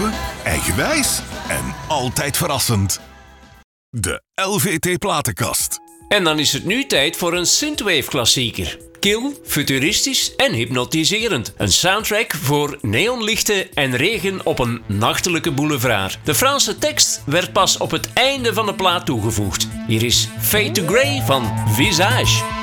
open, eigenwijs en altijd verrassend. De LVT Platenkast. En dan is het nu tijd voor een synthwave-klassieker. Kil, futuristisch en hypnotiserend. Een soundtrack voor neonlichten en regen op een nachtelijke boulevard. De Franse tekst werd pas op het einde van de plaat toegevoegd. Hier is Fade to Grey van Visage.